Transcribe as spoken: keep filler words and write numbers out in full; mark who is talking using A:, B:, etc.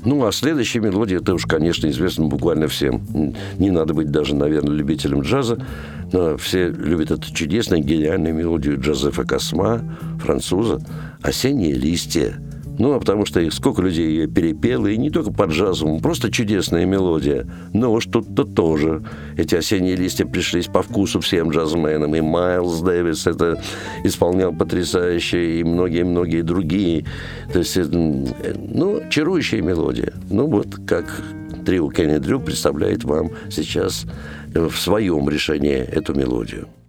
A: Ну, а следующая мелодия, это уж, конечно, известна буквально всем. Не надо быть даже, наверное, любителем джаза, но все любят эту чудесную, гениальную мелодию Джозефа Косма, француза, «Осенние листья». Ну, а потому что сколько людей ее перепело, и не только по джазовому, просто чудесная мелодия. Но уж тут-то тоже. Эти осенние листья пришлись по вкусу всем джазменам. И Майлз Дэвис это исполнял потрясающе, и многие-многие другие. То есть, ну, чарующая мелодия. Ну, вот как трио Кенни Дрю представляет вам сейчас в своем решении эту мелодию.